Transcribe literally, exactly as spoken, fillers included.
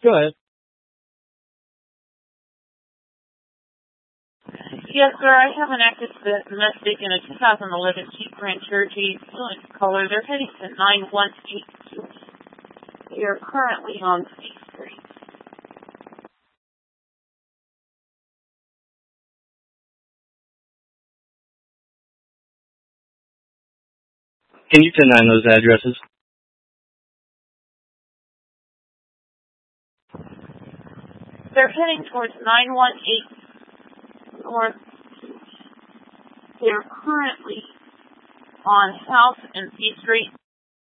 Go ahead. Yes, sir. I have an active domestic in a two thousand eleven Jeep Grand Cherokee, fluent color. They're heading to nine one eight two. They are currently on C Street. Can you ten nine those addresses? They're heading towards nine one eight North. They're currently on South and C Street.